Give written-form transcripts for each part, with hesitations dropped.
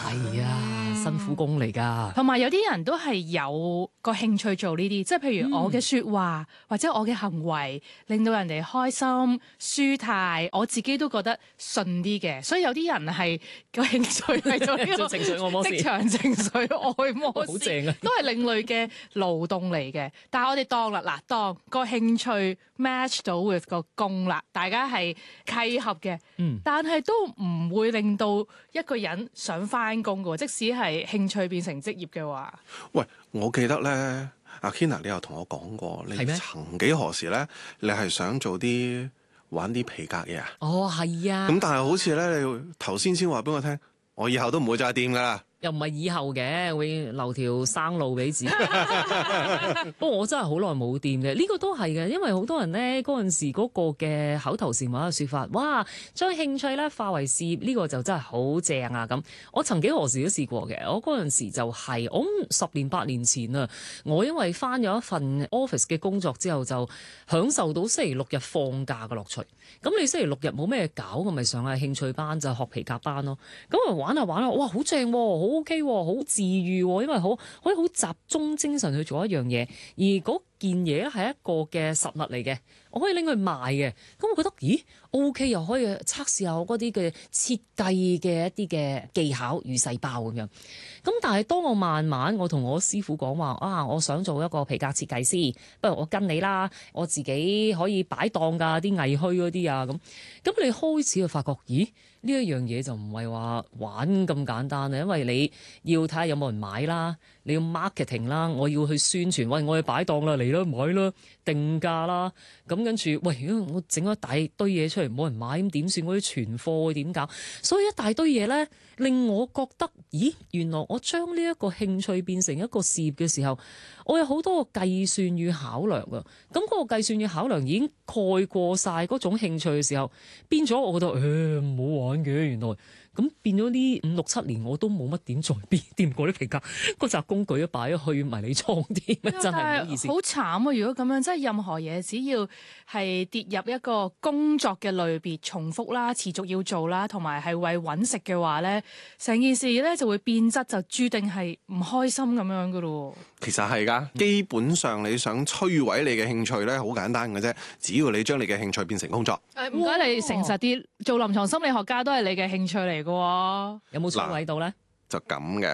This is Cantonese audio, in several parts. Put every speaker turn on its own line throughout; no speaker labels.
係啊，辛苦工嚟㗎。
同埋有啲人都係有個興趣做呢啲，即係譬如我嘅説話、或者我嘅行為令到人哋開心舒泰，我自己都覺得順啲嘅。所以有啲人係個興趣係做呢個
情緒按摩師，
職場情緒按摩師，
好正啊！
都係另類嘅勞動嚟嘅。但係我哋當啦，嗱，當個興趣 match 到 with 個工啦，大家係契合嘅，但係都唔會令到一個人想返工嘅喎，即使係興趣變成職業嘅話。
喂，我記得咧，阿 Kina 你有同我講過，你曾幾何時咧，你係想做玩啲皮革嘢啊？
哦，係啊。
咁但係好似咧，你頭先話俾我聽，我以後都唔會再掂噶啦。
又唔係以後嘅，會留條生路俾自己。不過我真係好耐冇掂嘅，呢個都係嘅，因為好多人咧嗰陣時嗰個嘅口頭禪話嘅説法，哇，將興趣咧化為事業，呢個就真係好正啊！咁我曾幾何時都試過嘅，我嗰陣時就係我諗10年8年前啊，我因為返咗一份 office 嘅工作之後，就享受到星期六日放假嘅樂趣。咁你星期六日冇咩搞，咁咪上下興趣班就學皮革班咯。咁啊玩下玩下，哇，好正喎！好 OK 喎，好治愈喎，因為可以好集中精神去做一樣嘢，而嗰件嘢咧係一個嘅實物嚟嘅，我可以拎去賣嘅。咁我覺得，咦 OK， 又可以測試下我嗰啲嘅設計嘅一啲嘅技巧與細胞咁樣。咁但係當我慢慢我同我師傅講話啊，我想做一個皮革設計師，不如我跟你啦，我自己可以擺檔㗎，啲藝墟嗰啲啊咁。咁你開始就發覺，咦？呢一樣嘢就唔係話玩咁簡單啊，因為你要睇下有冇人買啦，你要 marketing 啦，我要去宣傳，喂，我去擺檔啦，嚟啦買啦，定價啦，咁跟住，喂，如果我整咗一大堆嘢出嚟冇人買，咁點算？我啲存貨點搞？所以一大堆嘢咧，令我覺得，咦，原來我將呢一個興趣變成一個事業嘅時候，我有好多個計算與考量啊。咁嗰個計算與考量已經蓋過晒嗰種興趣嘅時候，變咗我覺得唔好玩嘅，原來咁變咗呢5、6、7年我都冇乜點再掂過啲皮革，嗰紮工具都擺咗去迷你倉添，真係唔好意思。
好慘啊！如果咁樣，即係任何嘢只要係跌入一個工作嘅類別，重複啦、持續要做啦，同埋係為揾食嘅話咧，成件事咧就會變質，就注定係唔開心咁樣噶咯。
其實係㗎，基本上你想摧毀你嘅興趣咧，好簡單嘅啫，只要你將你嘅興趣變成工作。
唔該你誠實啲，做臨床心理學家都係你嘅興趣嚟嘅喎。
有冇摧毀到咧？
就咁嘅，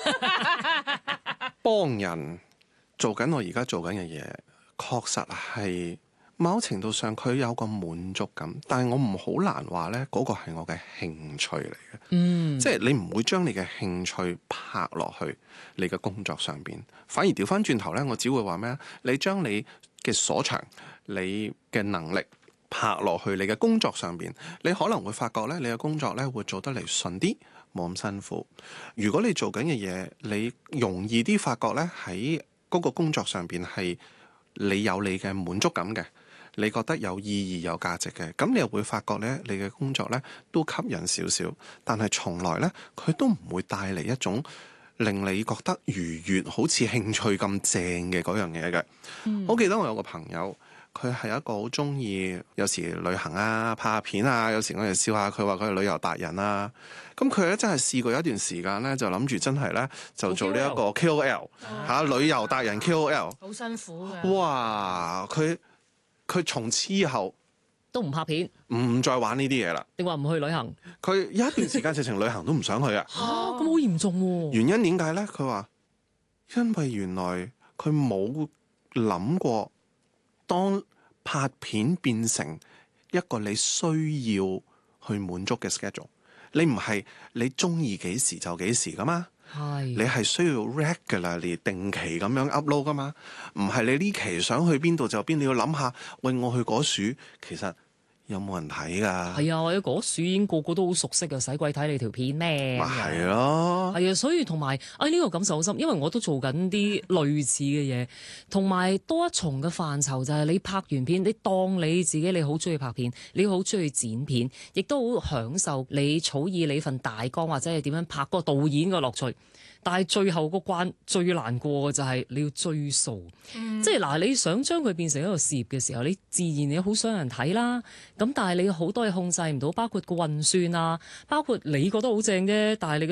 幫人做緊我而家做緊嘅嘢，確實係某程度上佢有個滿足感，但係我唔好難話咧，嗰個係我嘅興趣嚟嘅。即係你唔會將你嘅興趣拍落去你嘅工作上邊，反而調翻轉頭咧，我只會話咩啊？你將你嘅所長、你嘅能力拍落去你嘅工作上邊，你可能會發覺咧，你嘅工作咧會做得嚟順啲，冇咁辛苦。如果你做緊嘅嘢，你容易啲發覺咧，喺嗰個工作上邊係你有你嘅滿足感嘅，你覺得有意義、有價值嘅，咁你又會發覺咧，你嘅工作咧都吸引少少，但係從來咧佢都唔會帶嚟一種令你覺得愉悅、好似興趣咁正嘅嗰樣嘢嘅。我記得我有個朋友，佢係一個好中意有時旅行啊、拍下片啊，有時我哋笑下佢話佢係旅遊達人啊。咁佢咧真係試過一段時間咧，就諗住真係咧就做呢一個 KOL 嚇旅遊達人 KOL，
好辛苦嘅。
哇！佢從此以後
都唔拍片，
唔再玩呢啲嘢啦。
定話唔去旅行？
佢有一段時間直情旅行都唔想去啊！
咁好嚴重喎！
原因點解咧？佢話因為原來佢冇諗過，當拍片變成一個你需要去滿足嘅 schedule， 你唔係你中意幾時就幾時噶嘛？你係需要 regularly 定期咁樣 upload 噶嘛？唔係你呢期想去邊度就邊，你要諗下，喂，我去嗰處其實有冇人睇㗎？
係啊，我嗰樹已經個個都好熟悉啊，使鬼睇你條片咩？
咪係咯，
係啊，所以同埋呢個感受好深，因為我都做緊啲類似嘅嘢，同埋多一重嘅範疇就係你拍完片，你當你自己你好中意拍片，你好中意剪片，亦都好享受你草擬你份大綱或者係點樣拍嗰個導演嘅樂趣。但係最後個關最難過嘅就係你要追數，即係嗱，你想將佢變成一個事業嘅時候，你自然你好想有人睇啦。咁但係你好多嘢控制唔到，包括個運算啊，包括你覺得好正啫，但係你嘅